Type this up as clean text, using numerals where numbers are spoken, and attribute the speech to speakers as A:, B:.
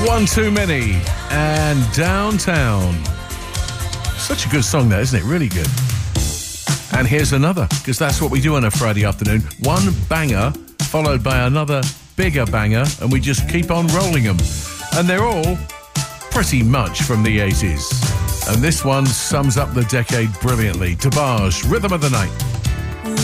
A: One Too Many and Downtown. Such a good song, that, isn't it? Really good. And here's another, because that's what we do on a Friday afternoon. One banger followed by another bigger banger, and we just keep on rolling them. And they're all pretty much from the 80s. And this one sums up the decade brilliantly. DeBarge, Rhythm of the Night.